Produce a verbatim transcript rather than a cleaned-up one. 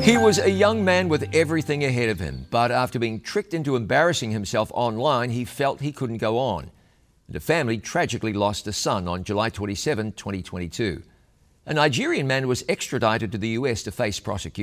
He was a young man with everything ahead of him, but after being tricked into embarrassing himself online, he felt he couldn't go on. The family tragically lost a son on July twenty-seventh, twenty twenty-two. A Nigerian man was extradited to the U S to face prosecution.